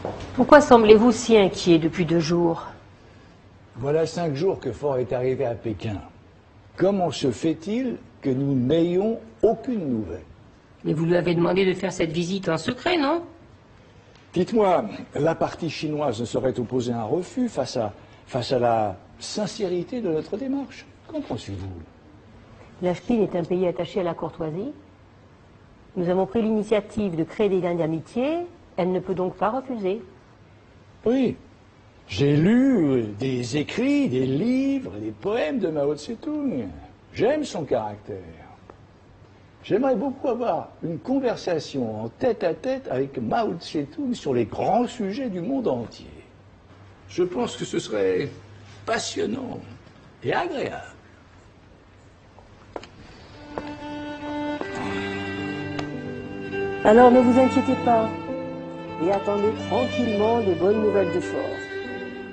Pourquoi semblez-vous si inquiet depuis 2 jours? Voilà 5 jours que Ford est arrivé à Pékin. Comment se fait-il que nous n'ayons aucune nouvelle? Mais vous lui avez demandé de faire cette visite en secret, non? Dites-moi, la partie chinoise ne saurait opposer un refus face à la sincérité de notre démarche? Qu'en pensez-vous? La Chine est un pays attaché à la courtoisie. Nous avons pris l'initiative de créer des liens d'amitié. Elle ne peut donc pas refuser. Oui, j'ai lu des écrits, des livres, des poèmes de Mao Tse-tung. J'aime son caractère. J'aimerais beaucoup avoir une conversation en tête-à-tête avec Mao Tse-tung sur les grands sujets du monde entier. Je pense que ce serait passionnant et agréable. Alors ne vous inquiétez pas et attendez tranquillement de bonnes nouvelles de Ford.